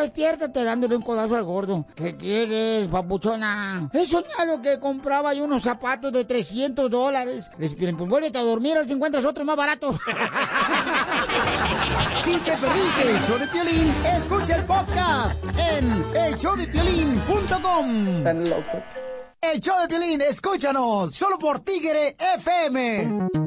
despiértate dándole un codazo al gordo. ¿Qué quieres, papuchona? He soñado que compraba yo unos zapatos de $300. Les piden, pues vuélvete a dormir, a ver si encuentras otro más barato. Si te perdiste el show de Piolín, escucha el podcast en elshowdepiolín.com. Están locos. El show de Piolín, escúchanos, solo por Tigre FM.